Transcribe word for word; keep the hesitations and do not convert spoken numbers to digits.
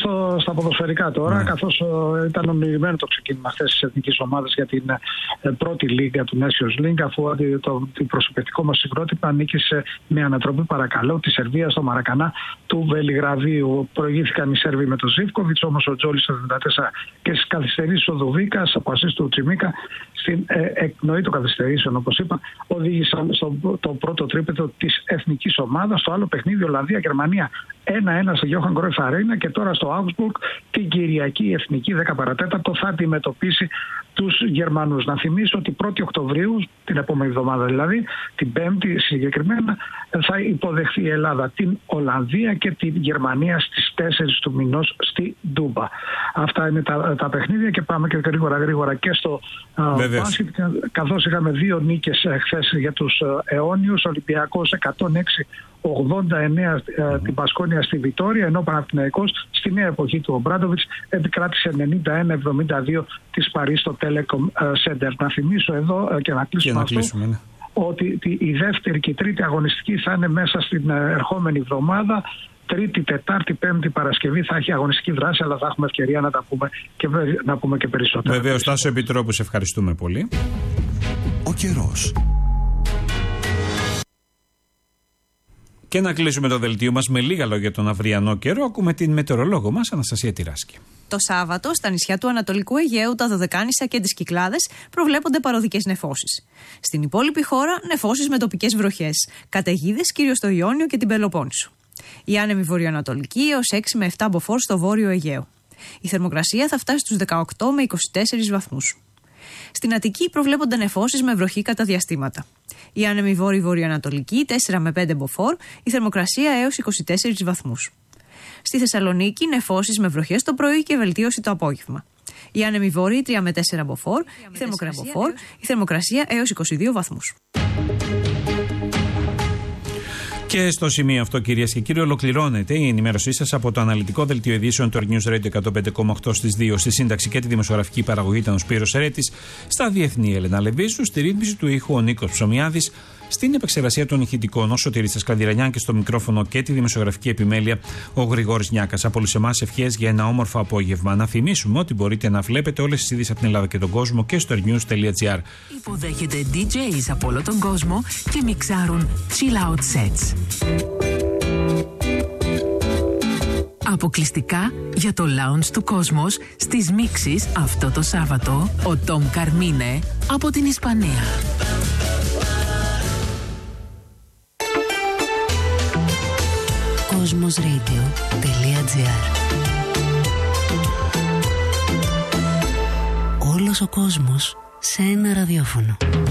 στο, στα ποδοσφαιρικά τώρα, ναι. καθώς ε, ήταν ονειρημένο το ξεκίνημα αυτές της εθνικής ομάδας για την ε, πρώτη λίγα του Nations League, αφού το, το, το προσωπευτικό μας συγκρότημα νίκησε με ανατροπή παρακαλώ τη Σερβία στο Μαρακανά του Βελιγραδίου. Προηγήθηκαν οι Σέρβοι με τον Ζίβκοβιτς, όμως ο Τζόλης στο εβδομήντα τέσσερα και στις καθυστερήσεις ο Δουβίκας από ασίστ του Τσιμίκα στην ε, εκπνοή των καθυστερήσεων, όπως είπα, οδήγησαν στο το πρώτο τρίπετο της εθνικής ομάδας. Στο άλλο παιχνίδι Ολλανδία-Γερμανία ένα ένα στο Johan Cruyff Arena, και τώρα στο Augsburg την Κυριακή η εθνική δέκα παρά τέταρτο θα αντιμετωπίσει τους Γερμανούς. Να θυμίσω ότι πρώτη Οκτωβρίου, την επόμενη εβδομάδα δηλαδή, την Πέμπτη συγκεκριμένα, θα υποδεχθεί η Ελλάδα την Ολλανδία και την Γερμανία στις τέσσερις του μηνός στη Ντούμπα. Αυτά είναι τα, τα παιχνίδια, και πάμε και γρήγορα γρήγορα και στο μπάσκετ, καθώς είχαμε δύο νίκες χθες για τους αιώνιους. Ολυμπιακός εκατόν έξι ογδόντα εννέα mm-hmm. την Πασκόνια στη Βιτόρια, ενώ ο Παναθηναϊκός στη νέα εποχή του Ομπράντοβιτς επικράτησε ενενήντα ένα εβδομήντα δύο της Παρί στο Telecom Center. Να θυμίσω εδώ και να κλείσουμε, και να κλείσουμε αυτό, ναι. ότι η δεύτερη και η τρίτη αγωνιστική θα είναι μέσα στην ερχόμενη εβδομάδα. Τρίτη, Τετάρτη, Πέμπτη, Παρασκευή θα έχει αγωνιστική δράση, αλλά θα έχουμε ευκαιρία να τα πούμε και, να πούμε και περισσότερα. Βεβαίως, Τάσο Επιτρόπου, σε ευχαριστούμε πολύ. Ο καιρός. Και να κλείσουμε το δελτίο μας με λίγα λόγια τον αυριανό καιρό. Ακούμε την μετεωρολόγο μας, Αναστασία Τυράσκη. Το Σάββατο, στα νησιά του Ανατολικού Αιγαίου, τα Δωδεκάνησα και τις Κυκλάδες προβλέπονται παροδικές νεφώσεις. Στην υπόλοιπη χώρα, νεφώσεις με τοπικές βροχές. Καταιγίδες κυρίως στο Ιόνιο και την Πελοπόννησο. Η άνεμη βορειοανατολική έως έξι με επτά μποφόρ στο βόρειο Αιγαίο. Η θερμοκρασία θα φτάσει στους δεκαοκτώ με είκοσι τέσσερις βαθμούς. Στην Αττική προβλέπονται νεφώσεις με βροχή κατά διαστήματα. Η άνεμη βόρειο-βορειοανατολική τέσσερα με πέντε μποφόρ, η θερμοκρασία έως είκοσι τέσσερις βαθμούς. Στη Θεσσαλονίκη νεφώσεις με βροχές το πρωί και βελτίωση το απόγευμα. Η άνεμη βόρειη τρία με τέσσερα μποφόρ, η θερμοκρασία, η θερμοκρασία έως είκοσι δύο βαθμούς. Και στο σημείο αυτό, κυρίες και κύριοι, ολοκληρώνεται η ενημέρωσή σας από το αναλυτικό δελτίο ειδήσεων του News Radio εκατόν πέντε κόμμα οκτώ στις δύο. Στη σύνταξη και τη δημοσιογραφική παραγωγή ήταν ο Σπύρος Ερέτης. Στα διεθνή, η Ελένα Λεβίσου. Στη ρύθμιση του ήχου ο Νίκος Ψωμιάδης. Στην επεξεργασία των ηχητικών ο Σωτήρης Σκανδυρανιάν, και στο μικρόφωνο και τη δημοσιογραφική επιμέλεια ο Γρηγόρης Νιάκας. Από όλους εμάς ευχές για ένα όμορφο απόγευμα. Να θυμίσουμε ότι μπορείτε να βλέπετε όλες τις ειδήσεις από την Ελλάδα και τον κόσμο και στο news τελεία gr. Υποδέχεται ντι τζέις από όλο τον κόσμο και μιξάρουν chill out sets. Αποκλειστικά για το lounge του κόσμος στις μίξεις αυτό το Σάββατο ο Τόμ Καρμίνε από την Ισπανία. κοσμοσradio τελεία gr. Όλος ο κόσμος σε ένα ραδιόφωνο.